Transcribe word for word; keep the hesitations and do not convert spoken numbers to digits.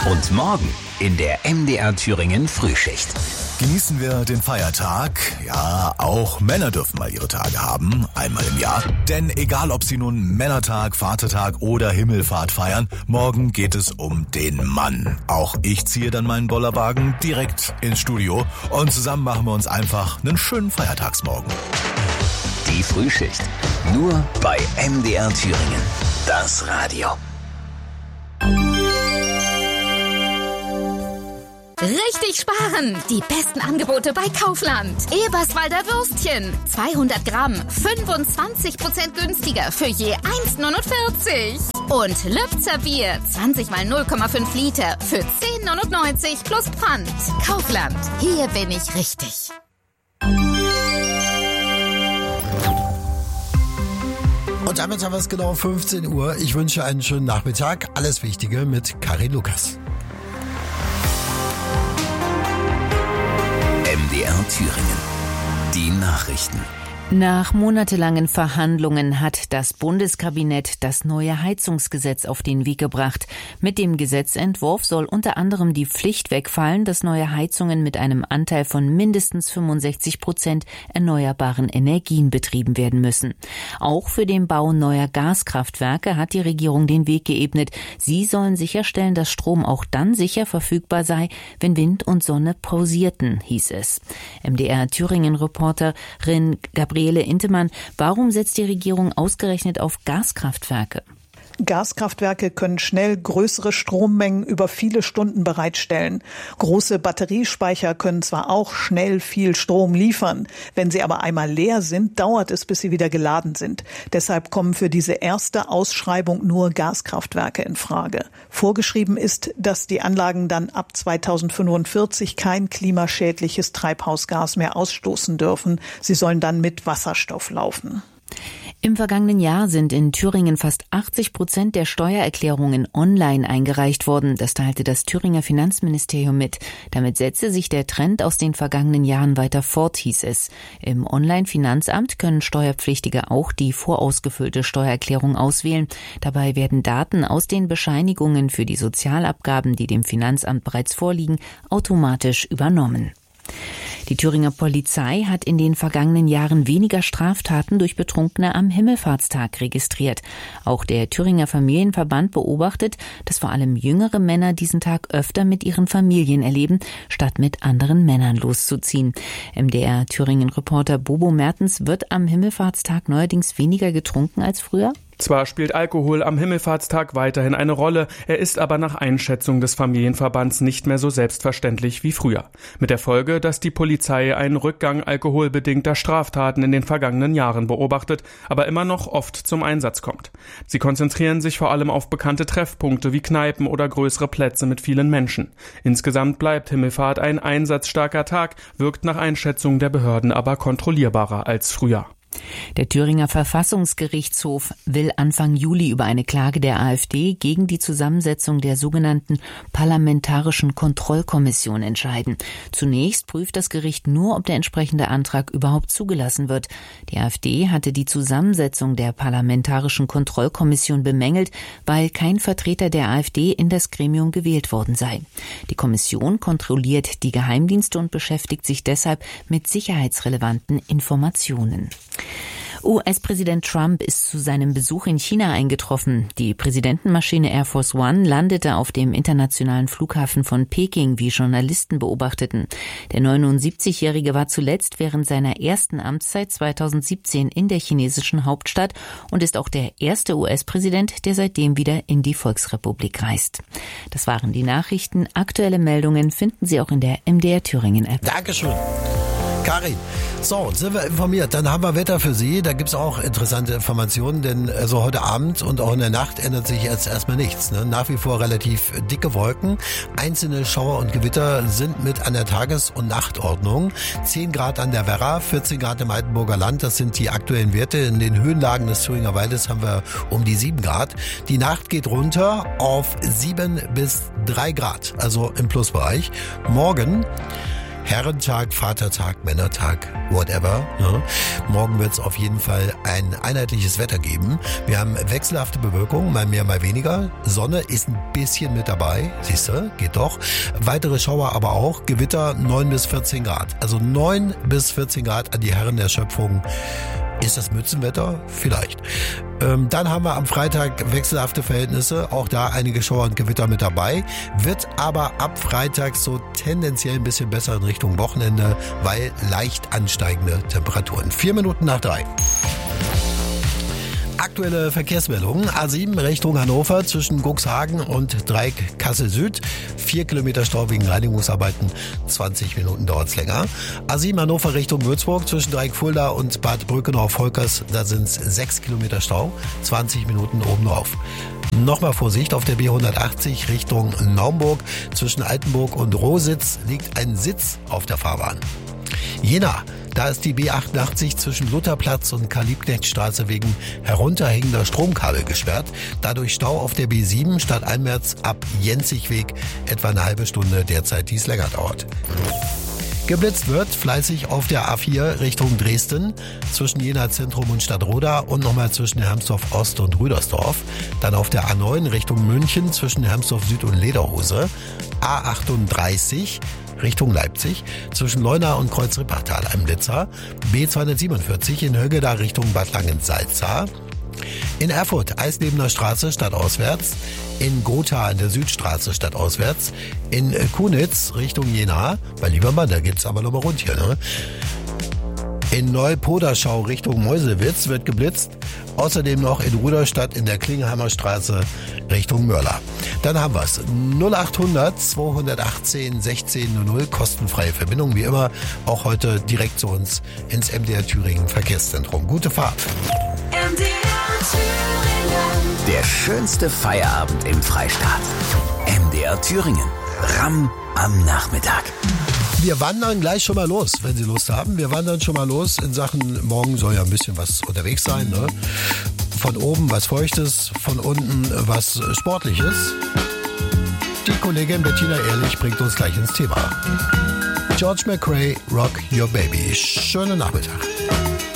Und morgen in der M D R Thüringen Frühschicht. Genießen wir den Feiertag. Ja, auch Männer dürfen mal ihre Tage haben, einmal im Jahr. Denn egal, ob sie nun Männertag, Vatertag oder Himmelfahrt feiern, morgen geht es um den Mann. Auch ich ziehe dann meinen Bollerwagen direkt ins Studio und zusammen machen wir uns einfach einen schönen Feiertagsmorgen. Die Frühschicht. Nur bei M D R Thüringen. Das Radio. Richtig sparen! Die besten Angebote bei Kaufland. Eberswalder Würstchen. zweihundert Gramm. fünfundzwanzig Prozent günstiger für je eins neunundvierzig. Und Lübzer Bier. zwanzig mal null Komma fünf Liter für zehn neunundneunzig plus Pfand. Kaufland. Hier bin ich richtig. Und damit haben wir es genau fünfzehn Uhr. Ich wünsche einen schönen Nachmittag. Alles Wichtige mit Karin Lukas. M D R Thüringen. Die Nachrichten. Nach monatelangen Verhandlungen hat das Bundeskabinett das neue Heizungsgesetz auf den Weg gebracht. Mit dem Gesetzentwurf soll unter anderem die Pflicht wegfallen, dass neue Heizungen mit einem Anteil von mindestens fünfundsechzig Prozent erneuerbaren Energien betrieben werden müssen. Auch für den Bau neuer Gaskraftwerke hat die Regierung den Weg geebnet. Sie sollen sicherstellen, dass Strom auch dann sicher verfügbar sei, wenn Wind und Sonne pausierten, hieß es. M D R Thüringen-Reporterin Gabriele Intemann, warum setzt die Regierung ausgerechnet auf Gaskraftwerke? Gaskraftwerke können schnell größere Strommengen über viele Stunden bereitstellen. Große Batteriespeicher können zwar auch schnell viel Strom liefern, wenn sie aber einmal leer sind, dauert es, bis sie wieder geladen sind. Deshalb kommen für diese erste Ausschreibung nur Gaskraftwerke in Frage. Vorgeschrieben ist, dass die Anlagen dann ab zweitausendfünfundvierzig kein klimaschädliches Treibhausgas mehr ausstoßen dürfen. Sie sollen dann mit Wasserstoff laufen. Im vergangenen Jahr sind in Thüringen fast achtzig Prozent der Steuererklärungen online eingereicht worden. Das teilte das Thüringer Finanzministerium mit. Damit setze sich der Trend aus den vergangenen Jahren weiter fort, hieß es. Im Online-Finanzamt können Steuerpflichtige auch die vorausgefüllte Steuererklärung auswählen. Dabei werden Daten aus den Bescheinigungen für die Sozialabgaben, die dem Finanzamt bereits vorliegen, automatisch übernommen. Die Thüringer Polizei hat in den vergangenen Jahren weniger Straftaten durch Betrunkene am Himmelfahrtstag registriert. Auch der Thüringer Familienverband beobachtet, dass vor allem jüngere Männer diesen Tag öfter mit ihren Familien erleben, statt mit anderen Männern loszuziehen. M D R Thüringen-Reporter Bobo Mertens, wird am Himmelfahrtstag neuerdings weniger getrunken als früher? Zwar spielt Alkohol am Himmelfahrtstag weiterhin eine Rolle, er ist aber nach Einschätzung des Familienverbands nicht mehr so selbstverständlich wie früher. Mit der Folge, dass die Polizei einen Rückgang alkoholbedingter Straftaten in den vergangenen Jahren beobachtet, aber immer noch oft zum Einsatz kommt. Sie konzentrieren sich vor allem auf bekannte Treffpunkte wie Kneipen oder größere Plätze mit vielen Menschen. Insgesamt bleibt Himmelfahrt ein einsatzstarker Tag, wirkt nach Einschätzung der Behörden aber kontrollierbarer als früher. Der Thüringer Verfassungsgerichtshof will Anfang Juli über eine Klage der AfD gegen die Zusammensetzung der sogenannten Parlamentarischen Kontrollkommission entscheiden. Zunächst prüft das Gericht nur, ob der entsprechende Antrag überhaupt zugelassen wird. Die AfD hatte die Zusammensetzung der Parlamentarischen Kontrollkommission bemängelt, weil kein Vertreter der AfD in das Gremium gewählt worden sei. Die Kommission kontrolliert die Geheimdienste und beschäftigt sich deshalb mit sicherheitsrelevanten Informationen. U S-Präsident Trump ist zu seinem Besuch in China eingetroffen. Die Präsidentenmaschine Air Force One landete auf dem internationalen Flughafen von Peking, wie Journalisten beobachteten. Der neunundsiebzigjährige war zuletzt während seiner ersten Amtszeit zweitausendsiebzehn in der chinesischen Hauptstadt und ist auch der erste U S-Präsident, der seitdem wieder in die Volksrepublik reist. Das waren die Nachrichten. Aktuelle Meldungen finden Sie auch in der M D R Thüringen-App. Dankeschön. Karin, so, sind wir informiert. Dann haben wir Wetter für Sie. Da gibt's auch interessante Informationen, denn also heute Abend und auch in der Nacht ändert sich jetzt erstmal nichts. Ne? Nach wie vor relativ dicke Wolken. Einzelne Schauer und Gewitter sind mit an der Tages- und Nachtordnung. zehn Grad an der Werra, vierzehn Grad im Altenburger Land. Das sind die aktuellen Werte. In den Höhenlagen des Thüringer Waldes haben wir um die sieben Grad. Die Nacht geht runter auf sieben bis drei Grad, also im Plusbereich. Morgen Herrentag, Vatertag, Männertag, whatever. Ne? Morgen wird es auf jeden Fall ein einheitliches Wetter geben. Wir haben wechselhafte Bewölkung, mal mehr, mal weniger. Sonne ist ein bisschen mit dabei, siehst du, geht doch. Weitere Schauer aber auch. Gewitter neun bis vierzehn Grad. Also neun bis vierzehn Grad an die Herren der Schöpfung. Ist das Mützenwetter? Vielleicht. Ähm, dann haben wir am Freitag wechselhafte Verhältnisse. Auch da einige Schauer und Gewitter mit dabei. Wird aber ab Freitag so tendenziell ein bisschen besser in Richtung Wochenende, weil leicht ansteigende Temperaturen. Vier Minuten nach drei. Aktuelle Verkehrsmeldungen. A sieben Richtung Hannover zwischen Cuxhagen und Dreieck Kassel Süd. Vier Kilometer Stau wegen Reinigungsarbeiten. zwanzig Minuten dauert es länger. A sieben Hannover Richtung Würzburg zwischen Dreieck Fulda und Bad Brückenau-Volkers. Da sind es sechs Kilometer Stau. zwanzig Minuten oben drauf. Nochmal Vorsicht, auf der B hundertachtzig Richtung Naumburg zwischen Altenburg und Rositz liegt ein Sitz auf der Fahrbahn. Jena. Da ist die B achtundachtzig zwischen Lutherplatz und Karl-Liebknecht-Straße wegen herunterhängender Stromkabel gesperrt. Dadurch Stau auf der B sieben stadteinwärts ab Jenzigweg etwa eine halbe Stunde, derzeit dies länger dauert. Geblitzt wird fleißig auf der A vier Richtung Dresden zwischen Jena Zentrum und Stadtroda und nochmal zwischen Hermsdorf Ost und Rüdersdorf. Dann auf der A neun Richtung München zwischen Hermsdorf Süd und Lederhose. A achtunddreißig Richtung Leipzig zwischen Leuna und Kreuz-Rippertal ein Blitzer. B zweihundertsiebenundvierzig in Högeda Richtung Bad Langensalza. In Erfurt Eislebener Straße stadtauswärts. In Gotha an der Südstraße stadtauswärts. In Kunitz Richtung Jena. Bei Liebermann, da geht's aber nochmal rund hier, ne? In Neupoderschau Richtung Meuselwitz wird geblitzt. Außerdem noch in Ruderstadt in der Klingheimer Straße Richtung Mörler. Dann haben wir's. null achthundert zweihundertachtzehn sechzehn null null, kostenfreie Verbindung wie immer. Auch heute direkt zu uns ins M D R Thüringen Verkehrszentrum. Gute Fahrt. M D R Thüringen. Der schönste Feierabend im Freistaat. M D R Thüringen. Ramm am Nachmittag. Wir wandern gleich schon mal los, wenn Sie Lust haben. Wir wandern schon mal los in Sachen, morgen soll ja ein bisschen was unterwegs sein, ne? Von oben was Feuchtes, von unten was Sportliches. Die Kollegin Bettina Ehrlich bringt uns gleich ins Thema. George McRae, Rock Your Baby. Schönen Nachmittag.